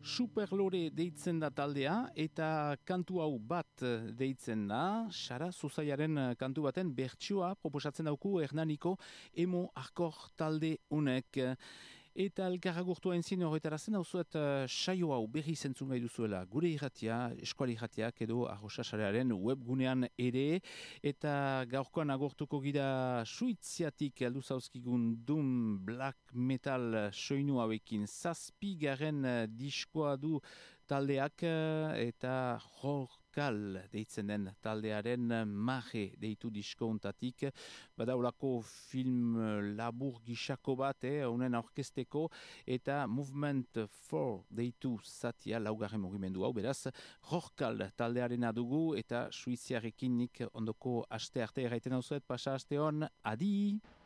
Superlore deitzen da taldea eta kantu hau bat deitzen da, Sara Zuzaiaren kantu baten bertsioa proposatzen dauku Hernaniko emo arkor talde unek. Eta elkarragurtua entzien horretarazen hau zuet saio hau berri zentzun gai duzuela gure irratia, eskuali irratiak edo arrosasarearen webgunean ere, eta gaurkoan agurtuko gira Suitziatik heldu zauzkigun Doom Black Metal soinu hauekin 7. diskoa du taldeak eta Rorkal deitzen den taldearen Maje deitu diskountatik. Badaulako film labur gisako bat, honen aurkezteko, eta Movement 4 deitu zatia laugarren mugimendu hau, beraz, Rorkal taldearena dugu eta Suiziarekin nik ondoko aste arte erraiten hau zuet, pasa aste hon, adi!